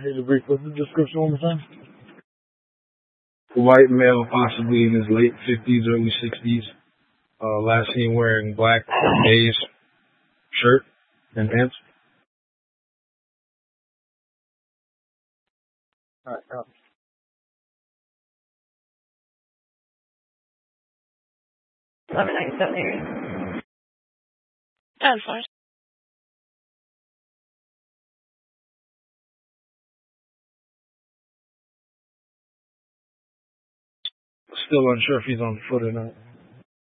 Here's a brief description one more time. White male, possibly in his late 50s, early 60s. Last seen wearing black beige shirt and pants. All right, copy. That's fine. Still unsure if he's on foot or not.